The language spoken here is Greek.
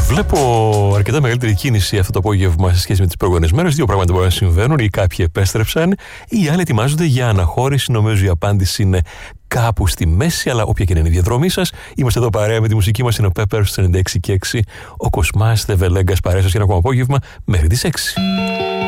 Βλέπω αρκετά μεγαλύτερη κίνηση αυτό το απόγευμα σε σχέση με τις προηγούμενες μέρες. Δύο πράγματα μπορεί να συμβαίνουν. Οι κάποιοι επέστρεψαν, οι άλλοι ετοιμάζονται για αναχώρηση. Νομίζω η απάντηση είναι κάπου στη μέση, αλλά όποια και είναι η διαδρομή σας, είμαστε εδώ παρέα με τη μουσική μας. Είναι ο Peppers 96 και 6. Ο Κοσμάς Δεβελέγκας παρέα σας για ένα ακόμα απόγευμα μέχρι τις 6.